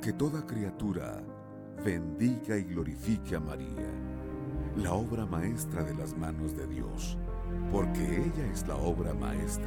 que toda criatura bendiga y glorifique a María, la obra maestra de las manos de Dios, porque ella es la obra maestra